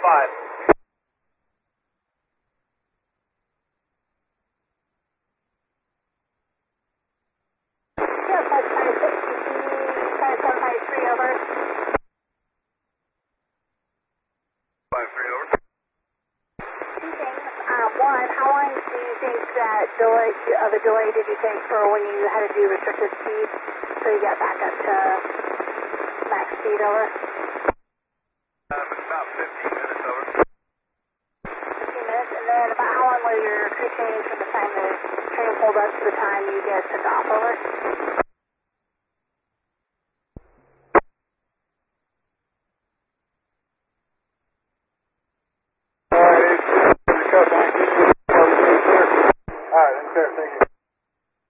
Yeah, Flight 5753, over. 53, over. Two things. One, how long do you think that the delay did you think for when you had to do restricted speed so you got back up to max speed, over? About 15 minutes, over. 15 minutes, and then about how long will your crew change from the time the train pulled up to the time you guys took off, over?